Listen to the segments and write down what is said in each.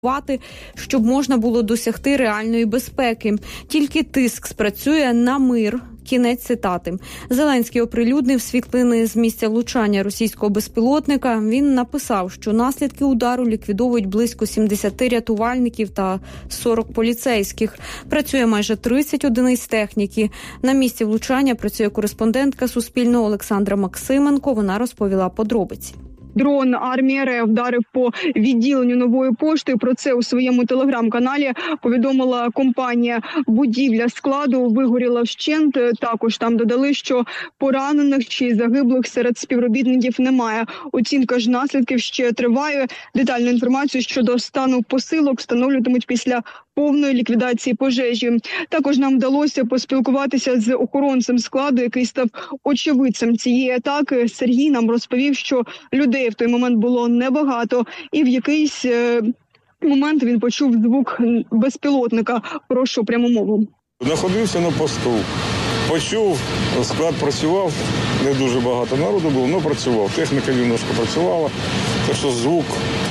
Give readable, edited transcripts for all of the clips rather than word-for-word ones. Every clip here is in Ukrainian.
щоб можна було досягти реальної безпеки. Тільки тиск спрацює на мир. Кінець цитати. Зеленський оприлюднив світлини з місця влучання російського безпілотника. Він написав, що наслідки удару ліквідовують близько 70 рятувальників та 40 поліцейських. Працює майже 30 одиниць техніки. На місці влучання працює кореспондентка Суспільного Олександра Максименко. Вона розповіла подробиці. Дрон армії РФ вдарив по відділенню Нової пошти. Про це у своєму телеграм-каналі повідомила компанія. Будівля складу вигоріла вщент. Також там додали, що поранених чи загиблих серед співробітників немає. Оцінка ж наслідків ще триває. Детальну інформацію щодо стану посилок встановлюватимуть після повної ліквідації пожежі. Також нам вдалося поспілкуватися з охоронцем складу, який став очевидцем цієї атаки. Сергій нам розповів, що людей в той момент було небагато, і в якийсь момент він почув звук безпілотника. Прошу пряму мову. Знаходився на посту. Почув, склад працював, не дуже багато народу було, але працював. Техніка немножко працювала, так що звук,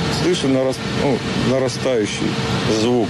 слышу наростаючий звук.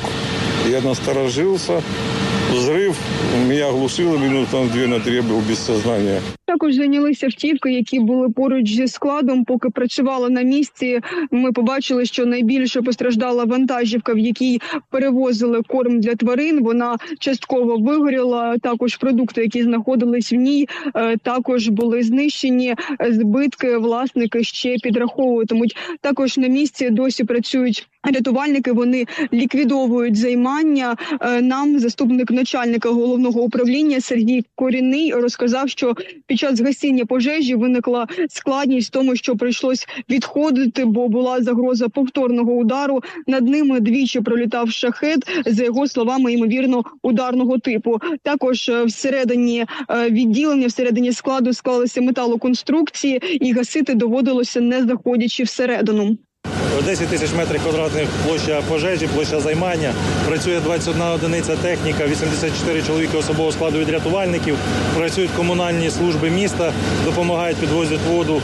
Я насторожився, взрыв, мене оглушило, минут 2-3 я був без сознання. Також зайнялися автівки, які були поруч зі складом. Поки працювали на місці, ми побачили, що найбільше постраждала вантажівка, в якій перевозили корм для тварин. Вона частково вигоріла. Також продукти, які знаходились в ній, також були знищені. Збитки власники ще підраховуватимуть. Також на місці досі працюють рятувальники, вони ліквідовують займання. Нам заступник начальника головного управління Сергій Корінний розказав, що під час гасіння пожежі виникла складність в тому, що прийшлось відходити, бо була загроза повторного удару. Над ними двічі пролітав шахед, за його словами, ймовірно, ударного типу. Також всередині відділення, всередині складу склалися металоконструкції, і гасити доводилося не заходячи всередину. 10 тисяч метрів квадратних площа пожежі, площа займання. Працює 21 одиниця техніка, 84 чоловіки особового складу від рятувальників. Працюють комунальні служби міста, допомагають, підвозять воду.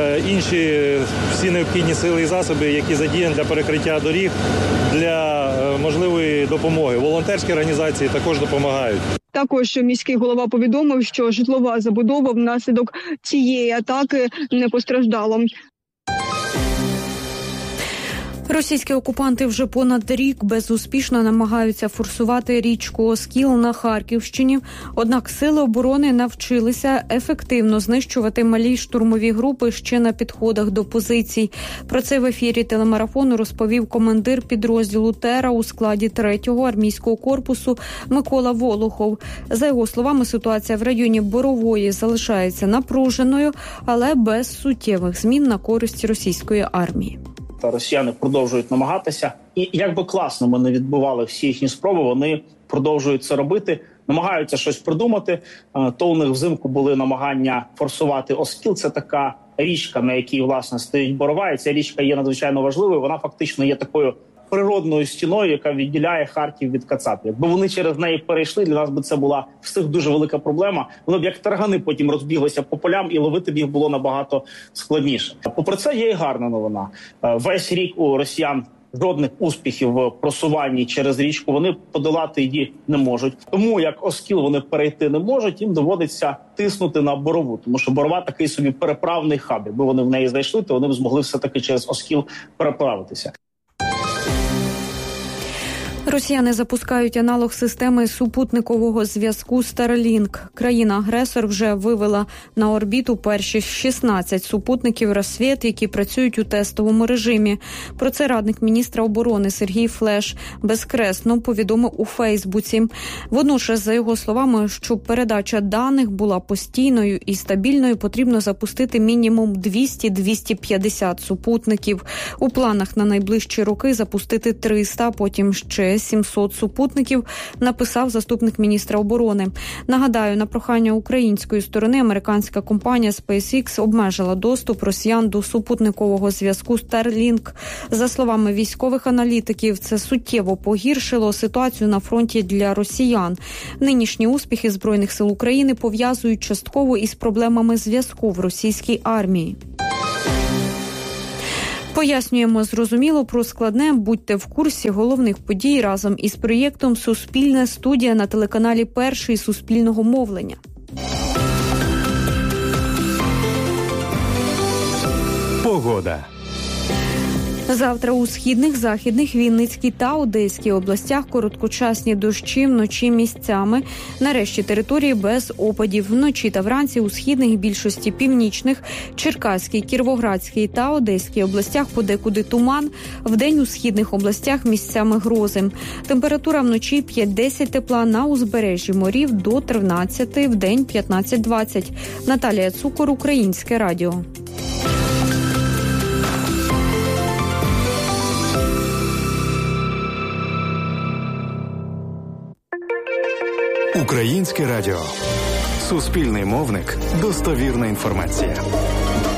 Інші всі необхідні сили і засоби, які задіяні для перекриття доріг, для можливої допомоги. Волонтерські організації також допомагають. Також міський голова повідомив, що житлова забудова внаслідок цієї атаки не постраждала. Російські окупанти вже понад рік безуспішно намагаються форсувати річку Оскіл на Харківщині. Однак сили оборони навчилися ефективно знищувати малі штурмові групи ще на підходах до позицій. Про це в ефірі телемарафону розповів командир підрозділу «Тера» у складі 3-го армійського корпусу Микола Волохов. За його словами, ситуація в районі Борової залишається напруженою, але без суттєвих змін на користь російської армії. Росіяни продовжують намагатися. І як би класно ми не відбивали всі їхні спроби, вони продовжують це робити, намагаються щось придумати. То у них взимку були намагання форсувати Оскіл. Це така річка, на якій, власне, стоїть Борова. І ця річка є надзвичайно важливою. Вона фактично є такою природною стіною, яка відділяє Харків від Кацапів. Якби вони через неї перейшли, для нас би це була всіх дуже велика проблема. Вони б як таргани потім розбіглися по полям, і ловити б їх було набагато складніше. Попри це є і гарна новина. Весь рік у росіян жодних успіхів в просуванні через річку вони подолати її не можуть. Тому як Оскіл вони перейти не можуть, їм доводиться тиснути на Борову. Тому що Борова такий собі переправний хаб. Якби вони в неї зайшли, то вони б змогли все-таки через Оскіл переправитися. Росіяни запускають аналог системи супутникового зв'язку Starlink. Країна-агресор вже вивела на орбіту перші 16 супутників «Рассвіт», які працюють у тестовому режимі. Про це радник міністра оборони Сергій Флеш безкресно повідомив у Фейсбуці. Водночас, за його словами, щоб передача даних була постійною і стабільною, потрібно запустити мінімум 200-250 супутників. У планах на найближчі роки запустити 300, потім ще 700 супутників, написав заступник міністра оборони. Нагадаю, на прохання української сторони американська компанія SpaceX обмежила доступ росіян до супутникового зв'язку Starlink. За словами військових аналітиків, це суттєво погіршило ситуацію на фронті для росіян. Нинішні успіхи Збройних сил України пов'язують частково із проблемами зв'язку в російській армії. Пояснюємо зрозуміло про складне, будьте в курсі головних подій разом із проєктом «Суспільна студія» на телеканалі «Перший» Суспільного мовлення. Погода. Завтра у східних, західних, Вінницькій та Одеській областях короткочасні дощі, вночі місцями. Нарешті території без опадів. Вночі та вранці у східних, більшості північних, Черкаській, Кіровоградській та Одеській областях подекуди туман. Вдень у східних областях місцями грози. Температура вночі 5-10 тепла, на узбережжі морів до 13, вдень 15-20. Наталія Цукор, Українське радіо. Українське радіо. Суспільний мовник. Достовірна інформація.